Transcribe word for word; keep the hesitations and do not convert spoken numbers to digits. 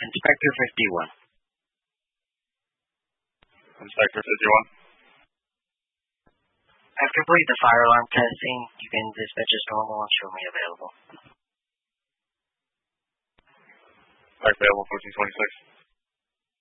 Inspector fifty-one. Inspector fifty-one. After completing the fire alarm testing, you can dispatch as normal and show me available. Available fourteen twenty-six.